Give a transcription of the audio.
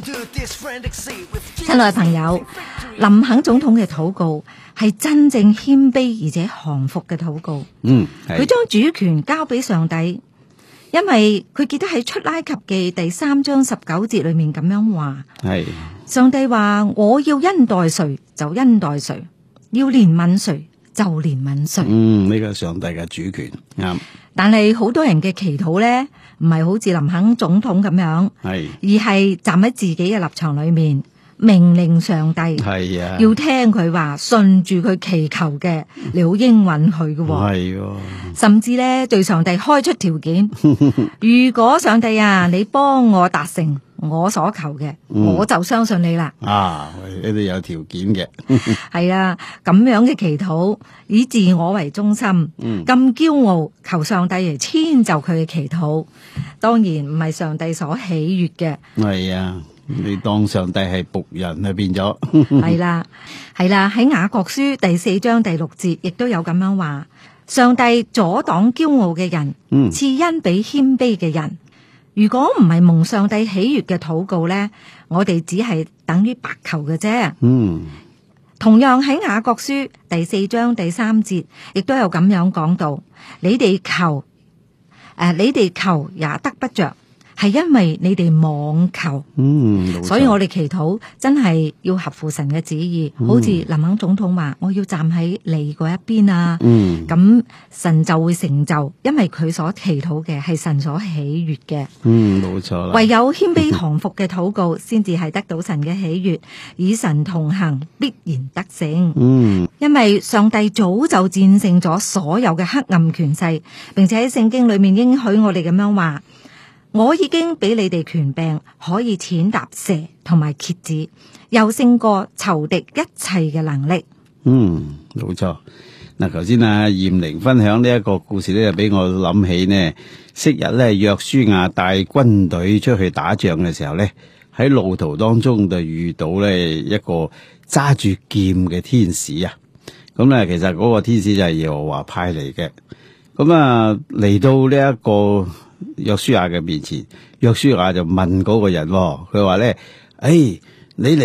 親愛朋友，林肯總統嘅禱告係真正謙卑而且降服嘅禱告。佢將主權交俾上帝，因為佢記得喺出埃及記第3章19節裏面咁樣話：上帝話我要恩待誰就恩待誰，要憐憫誰就憐憫誰。 呢個上帝嘅主權啱。 但係好多人嘅祈禱咧，唔係好似林肯總統咁樣，而係站喺自己嘅立場裏面，命令上帝要聽佢話，順住佢祈求嘅，你好應允佢嘅。甚至咧對上帝開出條件，如果上帝啊，你幫我達成我所求嘅，我就相信你啦。 呢啲有條件嘅。 係啊，咁樣嘅祈禱以自我為中心，咁驕傲，求上帝嚟遷就佢嘅祈禱，當然唔係上帝所喜悅嘅。 係啊，你當上帝係僕人啊，變咗。 係啦，喺雅各書第4章第6節亦都有咁樣話：上帝阻擋驕傲嘅人，賜恩俾謙卑嘅人。如果唔係蒙上帝喜悅嘅禱告呢，我哋只係等於白求嘅啫。同樣喺雅各書第4章第3節，亦都有咁樣講到：你哋求也得不着，係因為你哋妄求。所以我哋祈禱真係要合乎神嘅旨意，好似林肯總統話：我要站喺你嗰一邊啊。咁神就會成就，因為佢所祈禱嘅係神所喜悅嘅。 冇錯啦。 唯有謙卑降服嘅禱告，先至係得到神嘅喜悅，與神同行，必然得勝。因為上帝早就戰勝咗所有嘅黑暗權勢，並且喺聖經裏面應許我哋咁樣話：我已經俾你哋權柄，可以踐踏蛇同埋蠍子，又勝過仇敵一切嘅能力。 冇錯。嗱，頭先阿艷玲分享呢一個故事咧，就俾我諗起呢，昔日咧約書亞帶軍隊出去打仗嘅時候咧，喺路途當中就遇到咧一個揸住劍嘅天使啊。咁咧，其實嗰個天使就係耶和華派嚟嘅。咁啊，嚟到呢一個約書亞嘅面前，約書亞就問嗰個人，佢話咧：你嚟